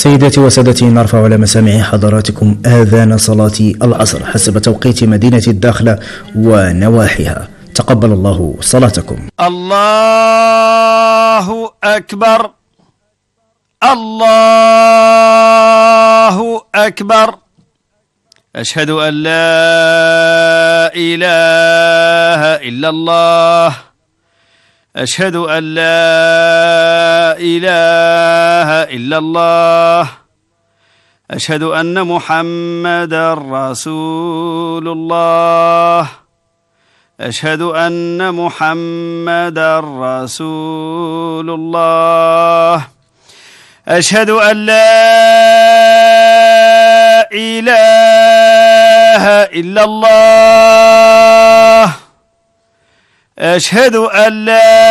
سيداتي وسادتي، نرفع على مسامع حضراتكم آذان صلاة العصر حسب توقيت مدينة الداخلة ونواحيها. تقبل الله صلاتكم. الله أكبر، الله أكبر. أشهد أن لا إله إلا الله، أشهد أن لا إله إلا الله، أشهد أن محمدا رسول الله، أشهد أن محمدا رسول الله، أشهد أن لا إله إلا الله، أشهد أن لا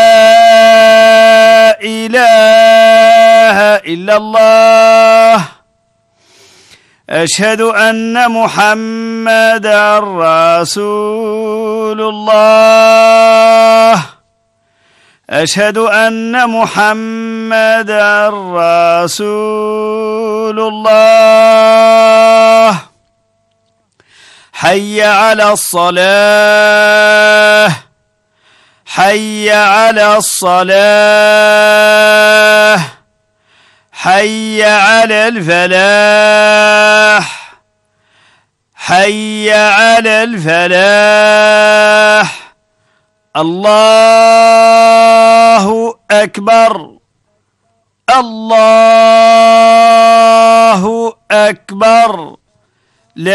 إله إلا الله، أشهد أن محمدا رسول الله، أشهد أن محمدا رسول الله. حي على الصلاة، حي على الصلاة، حي على الفلاح، حي على الفلاح. الله أكبر، الله أكبر.